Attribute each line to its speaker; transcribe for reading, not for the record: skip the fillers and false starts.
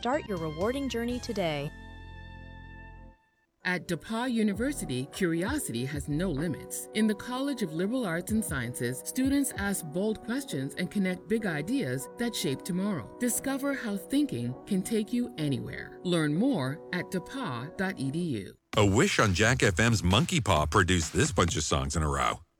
Speaker 1: Start your rewarding journey today.
Speaker 2: At DePauw University, curiosity has no limits. In the College of Liberal Arts and Sciences, students ask bold questions and connect big ideas that shape tomorrow. Discover how thinking can take you anywhere. Learn more at depaw.edu.
Speaker 3: A Wish on Jack FM's Monkey Paw produced this bunch of songs in a row.